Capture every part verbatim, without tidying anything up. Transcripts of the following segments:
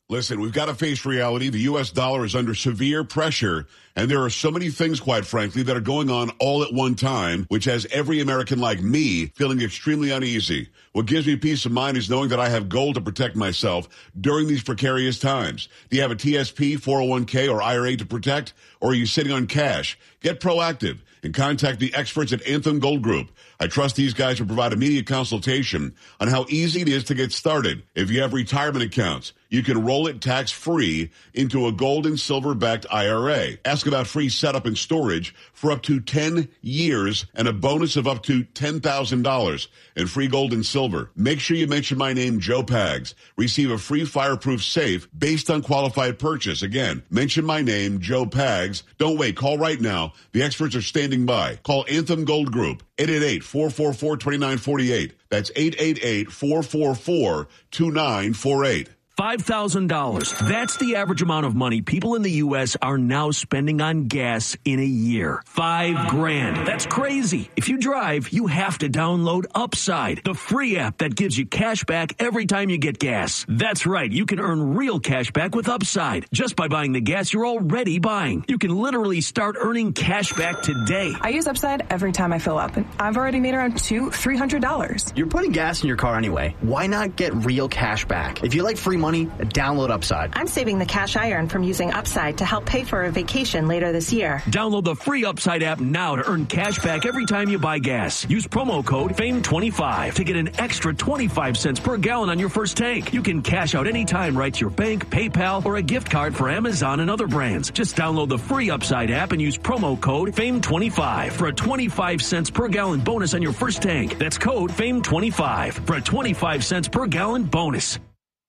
Listen, we've got to face reality. The U S dollar is under severe pressure, and there are so many things, quite frankly, that are going on all at one time, which has every American like me feeling extremely uneasy. What gives me peace of mind is knowing that I have gold to protect myself during these precarious times. Do you have a T S P, four oh one k, or I R A to protect, or are you sitting on cash? Get proactive and contact the experts at Anthem Gold Group. I trust these guys will provide immediate consultation on how easy it is to get started. If you have retirement accounts, you can roll it tax-free into a gold and silver-backed I R A. Ask about free setup and storage for up to ten years and a bonus of up to ten thousand dollars and free gold and silver. Make sure you mention my name, Joe Pags. Receive a free fireproof safe based on qualified purchase. Again, mention my name, Joe Pags. Don't wait. Call right now. The experts are standing by. Call Anthem Gold Group, eight eight eight, four four four, two nine four eight. That's eight eight eight, four four four, two nine four eight. five thousand dollars. That's the average amount of money people in the U S are now spending on gas in a year. Five grand. That's crazy. If you drive, you have to download Upside, the free app that gives you cash back every time you get gas. That's right. You can earn real cash back with Upside just by buying the gas you're already buying. You can literally start earning cash back today. I use Upside every time I fill up, and I've already made around two, three hundred dollars. You're putting gas in your car anyway. Why not get real cash back? If you like free money, download Upside. I'm saving the cash I earn from using Upside to help pay for a vacation later this year. Download the free Upside app now to earn cash back every time you buy gas. Use promo code fame twenty-five to get an extra twenty-five cents per gallon on your first tank. You can cash out anytime right to your bank, PayPal, or a gift card for Amazon and other brands. Just download the free Upside app and use promo code fame twenty-five for a twenty-five cents per gallon bonus on your first tank. That's code fame twenty-five for a twenty-five cents per gallon bonus.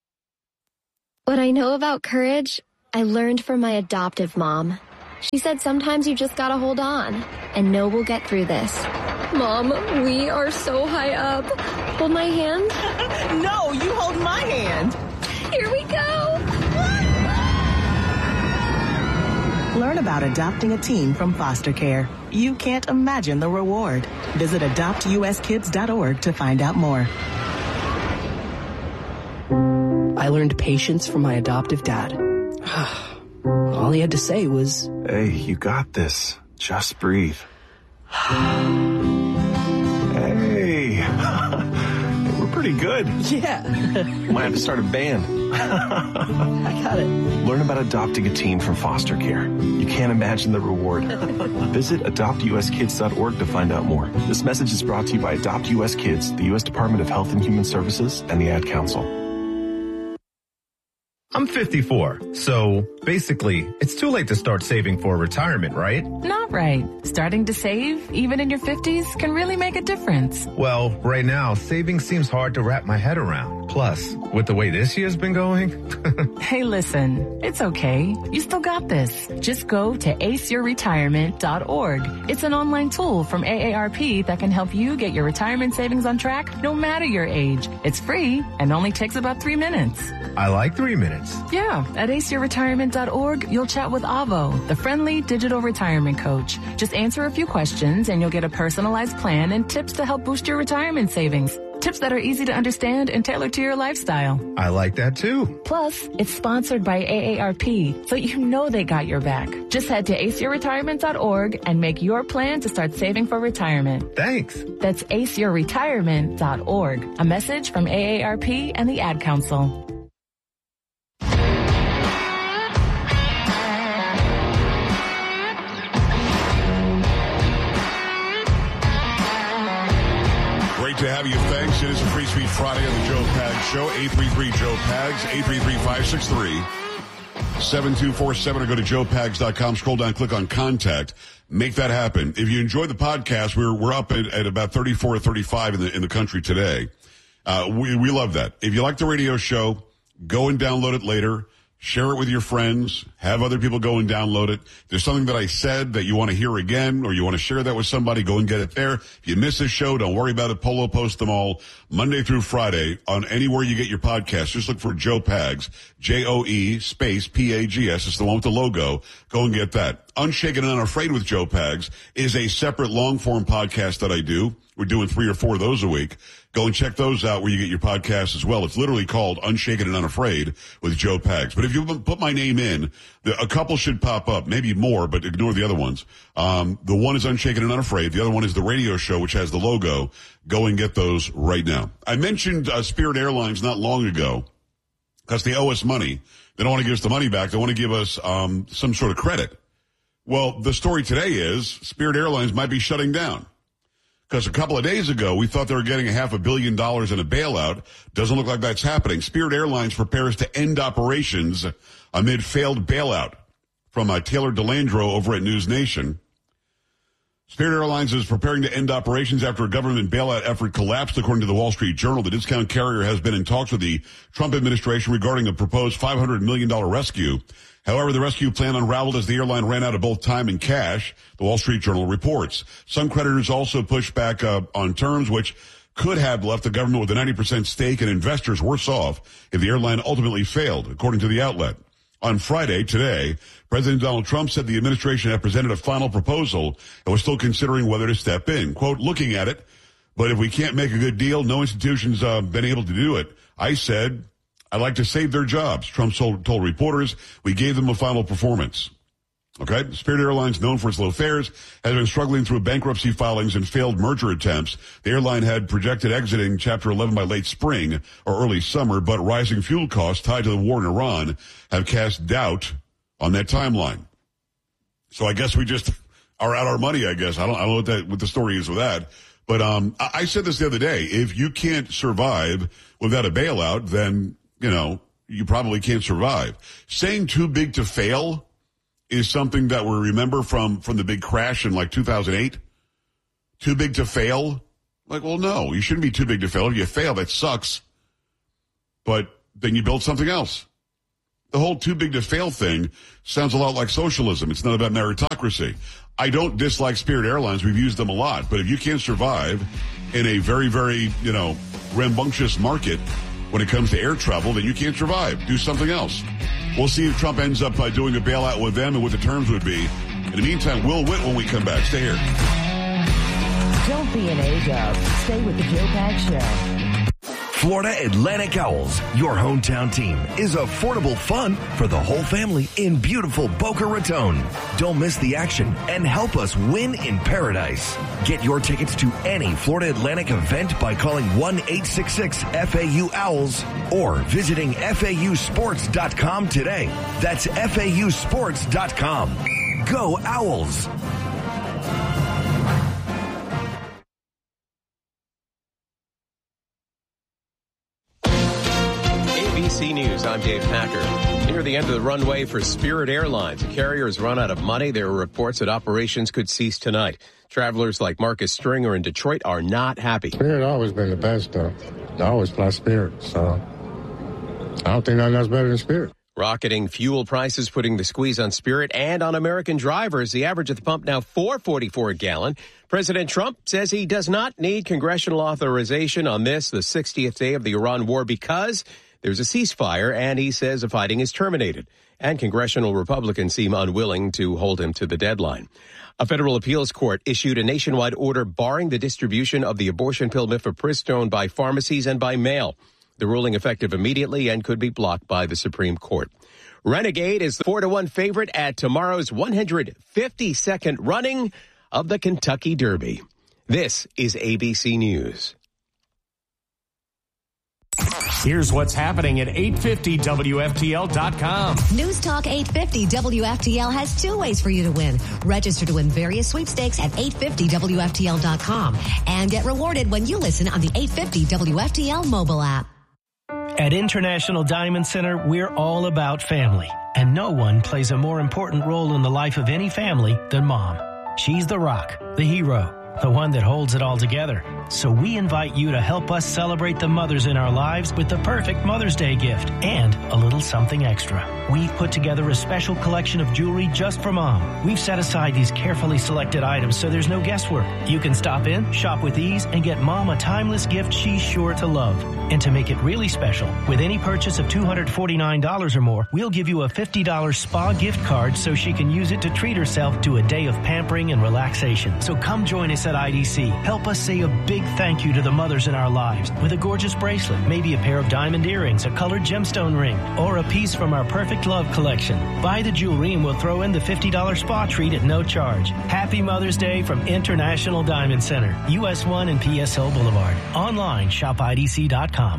What I know about courage, I learned from my adoptive mom. She said sometimes you just gotta hold on and know we'll get through this. Mom, we are so high up. Hold my hand. No, you hold my hand. Here we go. Learn about adopting a teen from foster care. You can't imagine the reward. Visit adopt u s kids dot org to find out more. I learned patience from my adoptive dad. All he had to say was, "Hey, you got this. Just breathe." Hey, we're pretty good. Yeah. Might have to start a band. I got it. Learn about adopting a teen from foster care. You can't imagine the reward. Visit adopt u s kids dot org to find out more. This message is brought to you by Adopt U S Kids, the U S Department of Health and Human Services, and the Ad Council. I'm fifty-four, so basically, it's too late to start saving for retirement, right? Not right. Starting to save, even in your fifties, can really make a difference. Well, right now, saving seems hard to wrap my head around. Plus, with the way this year's been going... Hey, listen, it's okay. You still got this. Just go to ace your retirement dot org. It's an online tool from A A R P that can help you get your retirement savings on track no matter your age. It's free and only takes about three minutes. I like three minutes. Yeah, at ace your retirement dot org, you'll chat with Avo, the friendly digital retirement coach. Just answer a few questions and you'll get a personalized plan and tips to help boost your retirement savings. Tips that are easy to understand and tailored to your lifestyle. I like that too. Plus, it's sponsored by A A R P, so you know they got your back. Just head to ace your retirement dot org and make your plan to start saving for retirement. Thanks. That's ace your retirement dot org. A message from A A R P and the Ad Council. To have you, thanks. It is a Free Speech Friday on the Joe Pags Show. eight three three Joe Pags, eight three three, five six three, seven two four seven, or go to joe pags dot com. Scroll down, click on Contact. Make that happen. If you enjoyed the podcast, we're we're up at, at about thirty-four or thirty-five in the in the country today. Uh, we we love that. If you like the radio show, go and download it later. Share it with your friends. Have other people go and download it. If there's something that I said that you want to hear again, or you want to share that with somebody, go and get it there. If you miss this show, don't worry about it. Polo post them all Monday through Friday on anywhere you get your podcast. Just look for Joe Pags, J O E space P A G S. It's the one with the logo. Go and get that. Unshaken and Unafraid with Joe Pags is a separate long-form podcast that I do. We're doing three or four of those a week. Go and check those out where you get your podcasts as well. It's literally called Unshaken and Unafraid with Joe Pags. But if you put my name in, the, a couple should pop up, maybe more, but ignore the other ones. Um, the one is Unshaken and Unafraid. The other one is the radio show, which has the logo. Go and get those right now. I mentioned uh, Spirit Airlines not long ago because they owe us money. They don't want to give us the money back. They want to give us um, some sort of credit. Well, the story today is Spirit Airlines might be shutting down. Because a couple of days ago, we thought they were getting a half a billion dollars in a bailout. Doesn't look like that's happening. Spirit Airlines prepares to end operations amid failed bailout from uh, Taylor DeLandro over at News Nation. Spirit Airlines is preparing to end operations after a government bailout effort collapsed, according to the Wall Street Journal. The discount carrier has been in talks with the Trump administration regarding a proposed five hundred million dollars rescue. However, the rescue plan unraveled as the airline ran out of both time and cash, the Wall Street Journal reports. Some creditors also pushed back uh, on terms which could have left the government with a ninety percent stake and investors worse off if the airline ultimately failed, according to the outlet. On Friday, today, President Donald Trump said the administration had presented a final proposal and was still considering whether to step in. Quote, looking at it, but if we can't make a good deal, no institution's uh, been able to do it. I said, I'd like to save their jobs. Trump told, told reporters, we gave them a final performance. Okay. Spirit Airlines, known for its low fares, has been struggling through bankruptcy filings and failed merger attempts. The airline had projected exiting Chapter eleven by late spring or early summer, but rising fuel costs tied to the war in Iran have cast doubt on that timeline. So I guess we just are out our money, I guess. I don't, I don't know what, that, what the story is with that. But um, I, I said this the other day. If you can't survive without a bailout, then, you know, you probably can't survive. Saying too big to fail is something that we remember from, from the big crash in like two thousand eight. Too big to fail? Like, well, no, you shouldn't be too big to fail. If you fail, that sucks. But then you build something else. The whole too big to fail thing sounds a lot like socialism. It's not about meritocracy. I don't dislike Spirit Airlines. We've used them a lot. But if you can't survive in a very, very, you know, rambunctious market when it comes to air travel, then you can't survive. Do something else. We'll see if Trump ends up uh, doing a bailout with them and what the terms would be. In the meantime, Will Witt when we come back. Stay here. Don't be an A-dub. Stay with the Joe Pags Show. Florida Atlantic Owls, your hometown team, is affordable fun for the whole family in beautiful Boca Raton. Don't miss the action and help us win in paradise. Get your tickets to any Florida Atlantic event by calling one eight six six F A U Owls or visiting F A U sports dot com today. That's F A U sports dot com. Go Owls! A B C News, I'm Dave Packer. Near the end of the runway for Spirit Airlines, the carrier has run out of money. There are reports that operations could cease tonight. Travelers like Marcus Stringer in Detroit are not happy. Spirit always been the best, though. I always fly Spirit, so I don't think nothing else better than Spirit. Rocketing fuel prices putting the squeeze on Spirit and on American drivers. The average at the pump now four forty-four a gallon. President Trump says he does not need congressional authorization on this, the sixtieth day of the Iran war, because there's a ceasefire, and he says the fighting is terminated. And congressional Republicans seem unwilling to hold him to the deadline. A federal appeals court issued a nationwide order barring the distribution of the abortion pill mifepristone by pharmacies and by mail. The ruling effective immediately and could be blocked by the Supreme Court. Renegade is the four to one favorite at tomorrow's one hundred fifty-second running of the Kentucky Derby. This is A B C News. Here's what's happening at eight fifty W F T L dot com. News Talk eight fifty W F T L has two ways for you to win. Register to win various sweepstakes at eight fifty W F T L dot com and get rewarded when you listen on the eight fifty W F T L mobile app. At International Diamond Center, we're all about family, and no one plays a more important role in the life of any family than Mom. She's the rock, the hero, the one that holds it all together. So we invite you to help us celebrate the mothers in our lives with the perfect Mother's Day gift and a little something extra. We've put together a special collection of jewelry just for Mom. We've set aside these carefully selected items so there's no guesswork. You can stop in, shop with ease, and get Mom a timeless gift she's sure to love. And to make it really special, with any purchase of two hundred forty-nine dollars or more, we'll give you a fifty dollars spa gift card so she can use it to treat herself to a day of pampering and relaxation. So come join us at I D C. Help us say a big thank you to the mothers in our lives with a gorgeous bracelet, maybe a pair of diamond earrings, a colored gemstone ring, or a piece from our Perfect Love collection. Buy the jewelry and we'll throw in the fifty dollars spa treat at no charge. Happy Mother's Day from International Diamond Center, U S one and P S O Boulevard. Online, shop I D C dot com.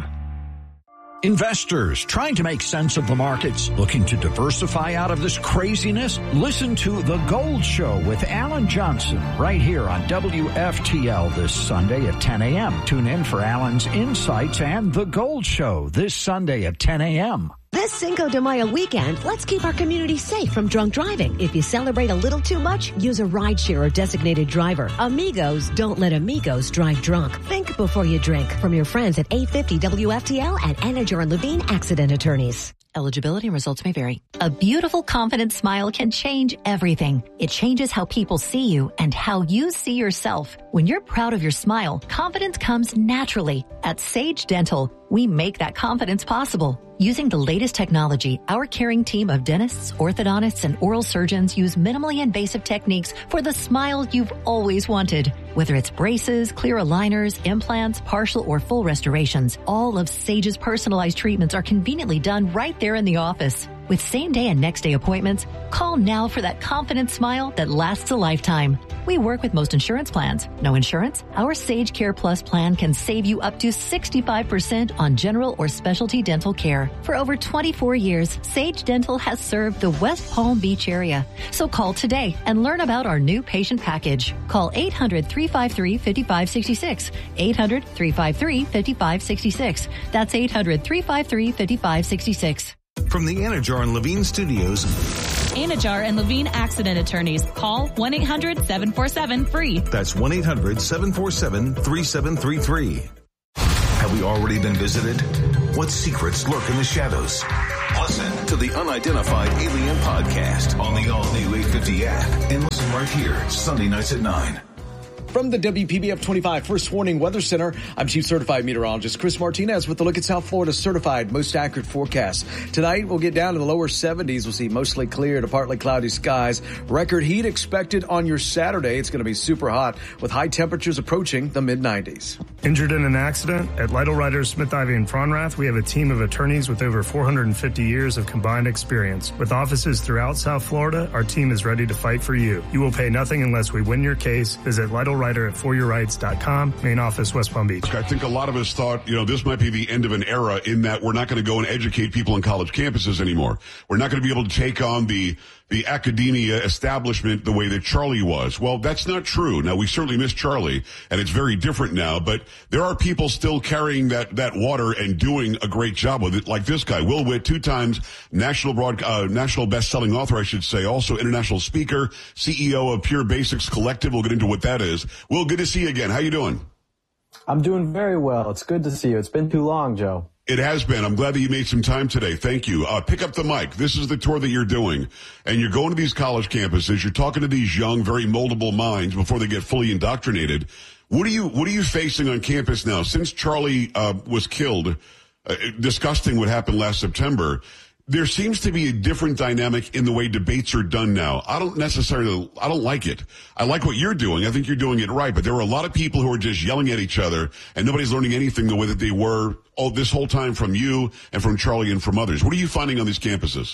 Investors trying to make sense of the markets, looking to diversify out of this craziness? Listen to The Gold Show with Alan Johnson right here on W F T L this Sunday at ten a.m. Tune in for Alan's insights and The Gold Show this Sunday at ten a.m. This Cinco de Mayo weekend, let's keep our community safe from drunk driving. If you celebrate a little too much, use a rideshare or designated driver. Amigos, don't let amigos drive drunk. Think before you drink. From your friends at eight fifty W F T L and Anajar and Levine Accident Attorneys. Eligibility and results may vary. A beautiful, confident smile can change everything. It changes how people see you and how you see yourself. When you're proud of your smile, confidence comes naturally. At Sage Dental, we make that confidence possible. Using the latest technology, our caring team of dentists, orthodontists, and oral surgeons use minimally invasive techniques for the smile you've always wanted. Whether it's braces, clear aligners, implants, partial or full restorations, all of Sage's personalized treatments are conveniently done right there in the office. With same-day and next-day appointments, call now for that confident smile that lasts a lifetime. We work with most insurance plans. No insurance? Our Sage Care Plus plan can save you up to sixty-five percent on general or specialty dental care. For over twenty-four years, Sage Dental has served the West Palm Beach area. So call today and learn about our new patient package. Call eight hundred, three five three, five five six six. eight hundred, three five three, five five six six. That's eight hundred, three five three, five five six six. From the Anajar and Levine Studios, Anajar and Levine Accident Attorneys. Call one eight hundred, seven four seven, free. That's one eight hundred, seven four seven, three seven three three. Have we already been visited? What secrets lurk in the shadows? Listen to the Unidentified Alien Podcast on the all-new eight fifty app and listen right here, Sunday nights at nine. From the W P B F twenty-five First Warning Weather Center, I'm Chief Certified Meteorologist Chris Martinez with the look at South Florida's certified most accurate forecast. Tonight, we'll get down to the lower seventies. We'll see mostly clear to partly cloudy skies. Record heat expected on your Saturday. It's going to be super hot with high temperatures approaching the mid nineties. Injured in an accident? At Lytle Ryder, Smith, Ivy, and Fronrath, we have a team of attorneys with over four hundred fifty years of combined experience. With offices throughout South Florida, our team is ready to fight for you. You will pay nothing unless we win your case. Visit Lytle Ryder at for your rights dot com, main office, West Palm Beach. I think a lot of us thought, you know, this might be the end of an era in that we're not going to go and educate people on college campuses anymore. We're not going to be able to take on the the academia establishment the way that Charlie was. Well, that's not true. Now, we certainly miss Charlie, and it's very different now, but there are people still carrying that, that water and doing a great job with it, like this guy, Will Witt, two times national broad, uh, national best-selling author, I should say, also international speaker, C E O of Pure Basics Collective. We'll get into what that is. Will, good to see you again. How you doing? I'm doing very well. It's good to see you. It's been too long, Joe. It has been. I'm glad that you made some time today. Thank you. Uh, pick up the mic. This is the tour that you're doing. And you're going to these college campuses. You're talking to these young, very moldable minds before they get fully indoctrinated. What are you, what are you facing on campus now? Since Charlie, uh, was killed, uh, disgusting what happened last September, there seems to be a different dynamic in the way debates are done now. I don't necessarily, I don't like it. I like what you're doing. I think you're doing it right. But there are a lot of people who are just yelling at each other, and nobody's learning anything the way that they were all this whole time from you and from Charlie and from others. What are you finding on these campuses?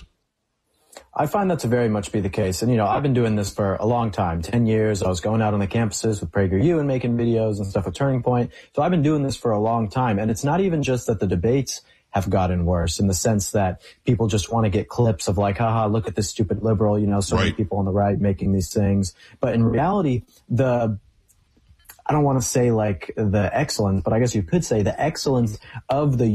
I find that to very much be the case. And, you know, I've been doing this for a long time, ten years. I was going out on the campuses with PragerU and making videos and stuff with Turning Point. So I've been doing this for a long time. And it's not even just that the debates have gotten worse in the sense that people just want to get clips of like, haha, look at this stupid liberal, you know, so many people on the right making these things. But in reality, the, I don't want to say like the excellence, but I guess you could say the excellence of the youth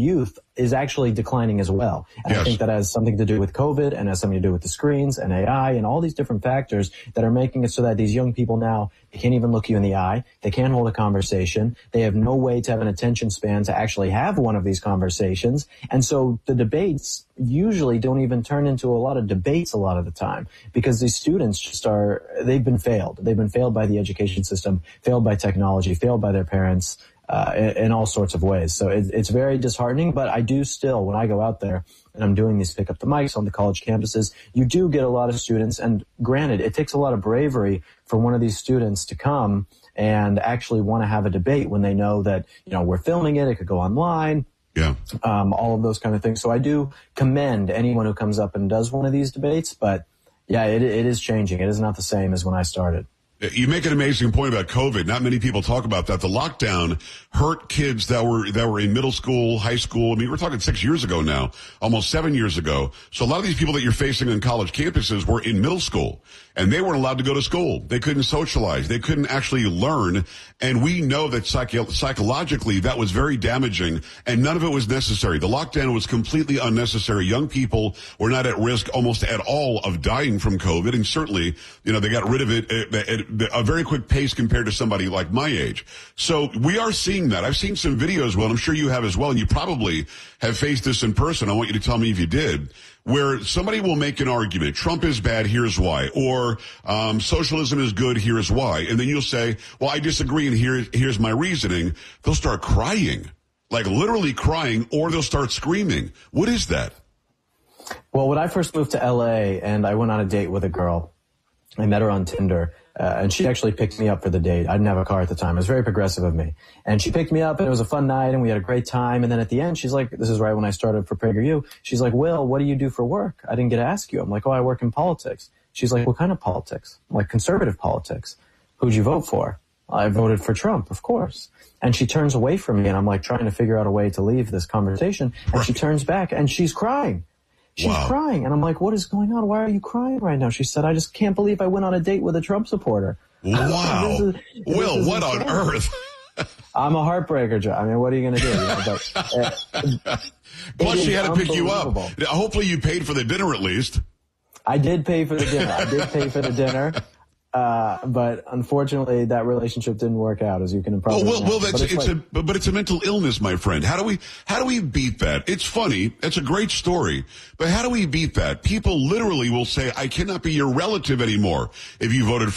is actually declining as well. And yes. I think that has something to do with COVID and has something to do with the screens and A I and all these different factors that are making it so that these young people now, they can't even look you in the eye. They can't hold a conversation. They have no way to have an attention span to actually have one of these conversations. And so the debates usually don't even turn into a lot of debates a lot of the time because these students just are, they've been failed. They've been failed by the education system, failed by technology, failed by their parents. Uh, in, in all sorts of ways. So it, it's very disheartening, but I do still, when I go out there and I'm doing these pick up the mics on the college campuses, you do get a lot of students. And granted, it takes a lot of bravery for one of these students to come and actually want to have a debate when they know that, you know, we're filming it. It could go online. Yeah. Um, all of those kind of things. So I do commend anyone who comes up and does one of these debates, but yeah, it, it is changing. It is not the same as when I started. You make an amazing point about COVID. Not many people talk about that. The lockdown hurt kids that were that were in middle school, high school. I mean, we're talking six years ago now, almost seven years ago. So a lot of these people that you're facing on college campuses were in middle school, and they weren't allowed to go to school. They couldn't socialize. They couldn't actually learn. And we know that psych- psychologically that was very damaging, and none of it was necessary. The lockdown was completely unnecessary. Young people were not at risk almost at all of dying from COVID, and certainly, you know, they got rid of it at, at a very quick pace compared to somebody like my age. So we are seeing that. I've seen some videos, well, I'm sure you have as well, and you probably have faced this in person. I want you to tell me if you did, where somebody will make an argument. Trump is bad, here's why. Or um, socialism is good, here's why. And then you'll say, well, I disagree, and here, here's my reasoning. They'll start crying, like literally crying, or they'll start screaming. What is that? Well, when I first moved to L A and I went on a date with a girl, I met her on Tinder. Uh, and she actually picked me up for the date. I didn't have a car at the time. It was very progressive of me. And she picked me up, and it was a fun night, and we had a great time. And then at the end, she's like, this is right when I started for PragerU. She's like, Will, what do you do for work? I didn't get to ask you. I'm like, oh, I work in politics. She's like, what kind of politics? I'm like, conservative politics. Who'd you vote for? I voted for Trump, of course. And she turns away from me, and I'm like trying to figure out a way to leave this conversation. And she turns back, and she's crying. She's wow. crying. And I'm like, what is going on? Why are you crying right now? She said, I just can't believe I went on a date with a Trump supporter. Wow. this is, this Will, what insane. On earth? I'm a heartbreaker, Joe. I mean, what are you going to do? You know, but, uh, Plus, she had to pick you up. Hopefully you paid for the dinner at least. I did pay for the dinner. I did pay for the dinner. Uh, but unfortunately, that relationship didn't work out, as you can probably well, well, well, that's, but it's, it's like, a, but it's a mental illness, my friend. How do we, how do we beat that? It's funny. It's a great story, but how do we beat that? People literally will say, I cannot be your relative anymore if you voted for